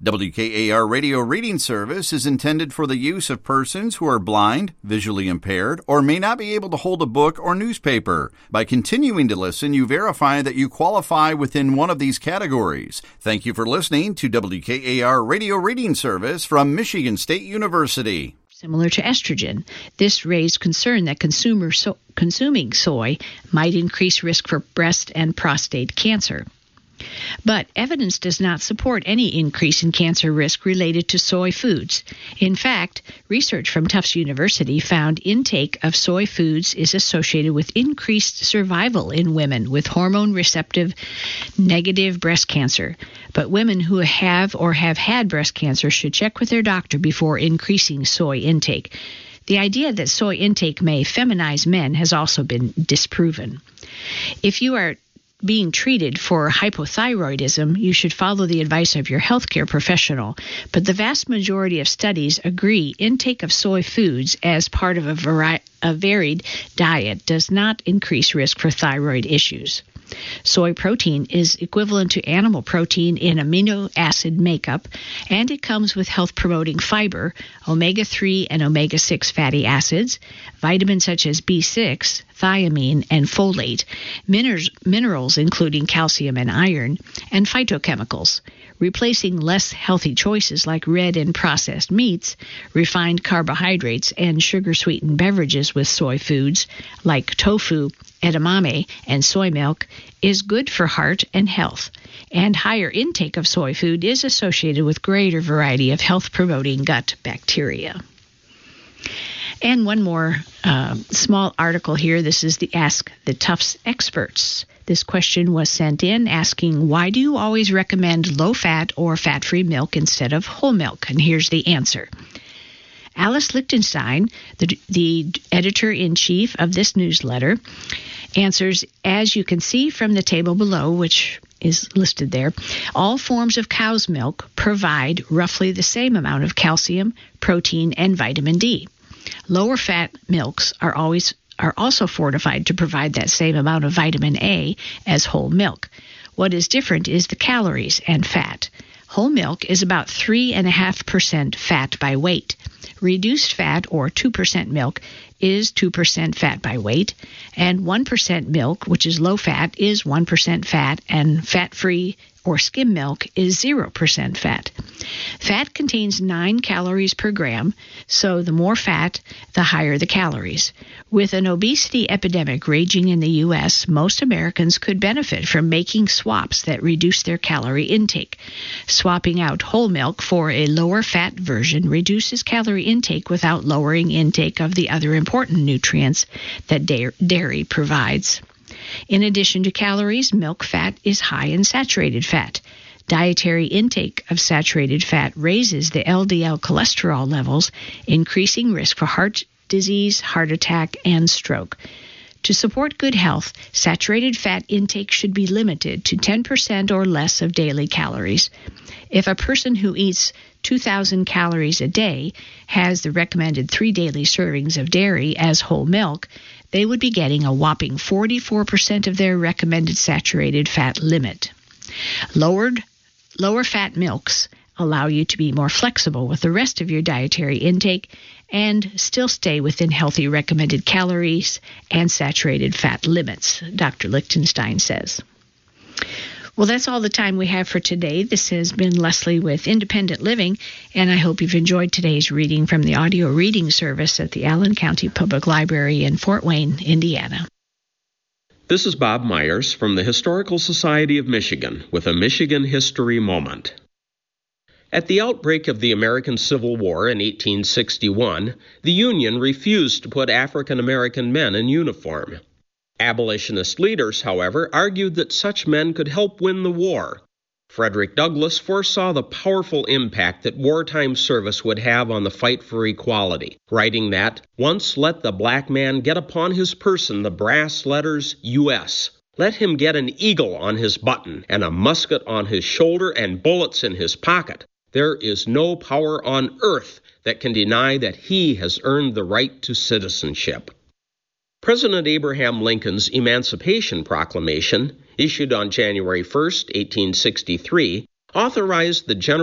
WKAR Radio Reading Service is intended for the use of persons who are blind, visually impaired, or may not be able to hold a book or newspaper. By continuing to listen, you verify that you qualify within one of these categories. Thank you for listening to WKAR Radio Reading Service from Michigan State University. Similar to estrogen, this raised concern that consuming soy might increase risk for breast and prostate cancer. But evidence does not support any increase in cancer risk related to soy foods. In fact, research from Tufts University found intake of soy foods is associated with increased survival in women with hormone-receptive negative breast cancer. But women who have or have had breast cancer should check with their doctor before increasing soy intake. The idea that soy intake may feminize men has also been disproven. If you are being treated for hypothyroidism, you should follow the advice of your healthcare professional. But the vast majority of studies agree intake of soy foods as part of a varied diet does not increase risk for thyroid issues. Soy protein is equivalent to animal protein in amino acid makeup, and it comes with health-promoting fiber, omega-3 and omega-6 fatty acids, vitamins such as B6, thiamine, and folate, minerals including calcium and iron, and phytochemicals. Replacing less healthy choices like red and processed meats, refined carbohydrates, and sugar-sweetened beverages with soy foods like tofu, edamame, and soy milk is good for heart and health, and higher intake of soy food is associated with greater variety of health-promoting gut bacteria. And one more small article here. This is the Ask the Tufts Experts. This question was sent in asking, why do you always recommend low-fat or fat-free milk instead of whole milk? And here's the answer. Alice Lichtenstein, the editor-in-chief of this newsletter, answers, as you can see from the table below, which is listed there, all forms of cow's milk provide roughly the same amount of calcium, protein, and vitamin D. Lower fat milks are also fortified to provide that same amount of vitamin A as whole milk. What is different is the calories and fat. Whole milk is about 3.5% fat by weight. Reduced fat, or 2% milk, is 2% fat by weight, and 1% milk, which is low fat, is 1% fat, and fat-free or skim milk is 0% fat. Fat contains 9 calories per gram, so the more fat, the higher the calories. With an obesity epidemic raging in the U.S., most Americans could benefit from making swaps that reduce their calorie intake. Swapping out whole milk for a lower fat version reduces calorie intake without lowering intake of the other important nutrients that dairy provides. In addition to calories, milk fat is high in saturated fat. Dietary intake of saturated fat raises the LDL cholesterol levels, increasing risk for heart disease, heart attack, and stroke. To support good health, saturated fat intake should be limited to 10% or less of daily calories. If a person who eats 2,000 calories a day has the recommended 3 daily servings of dairy as whole milk, they would be getting a whopping 44% of their recommended saturated fat limit. Lower fat milks allow you to be more flexible with the rest of your dietary intake and still stay within healthy recommended calories and saturated fat limits, Dr. Lichtenstein says. Well, that's all the time we have for today. This has been Leslie with Independent Living, and I hope you've enjoyed today's reading from the audio reading service at the Allen County Public Library in Fort Wayne, Indiana. This is Bob Myers from the Historical Society of Michigan with a Michigan History Moment. At the outbreak of the American Civil War in 1861, the Union refused to put African American men in uniform. Abolitionist leaders, however, argued that such men could help win the war. Frederick Douglass foresaw the powerful impact that wartime service would have on the fight for equality, writing that, "Once let the black man get upon his person the brass letters U.S. Let him get an eagle on his button and a musket on his shoulder and bullets in his pocket. There is no power on earth that can deny that he has earned the right to citizenship." President Abraham Lincoln's Emancipation Proclamation, issued on January 1, 1863, authorized the general